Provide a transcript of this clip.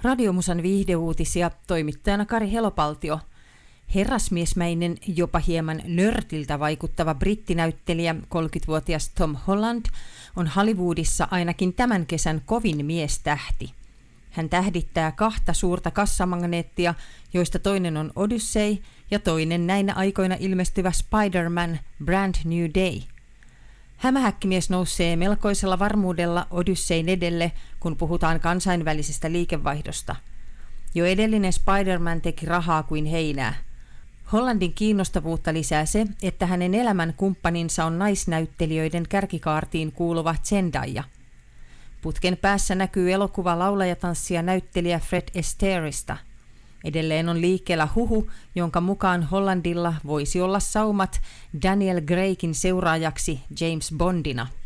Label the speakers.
Speaker 1: Radiomusan viihdeuutisia, toimittajana Kari Helopaltio. Herrasmiesmäinen, jopa hieman nörtiltä vaikuttava brittinäyttelijä, 30-vuotias Tom Holland, on Hollywoodissa ainakin tämän kesän kovin miestähti. Hän tähdittää 2 suurta kassamagneettia, joista toinen on Odyssey ja toinen näinä aikoina ilmestyvä Spider-Man Brand New Day. Hämähäkkimies nousee melkoisella varmuudella Odysseyn edelle, kun puhutaan kansainvälisestä liikevaihdosta. Jo edellinen Spider-Man teki rahaa kuin heinää. Hollandin kiinnostavuutta lisää se, että hänen elämän kumppaninsa on naisnäyttelijöiden kärkikaartiin kuuluva Zendaya. Putken päässä näkyy elokuva laulajatanssija näyttelijä Fred Astaireista. Edelleen on liikkeellä huhu, jonka mukaan Hollandilla voisi olla saumat Daniel Craigin seuraajaksi James Bondina.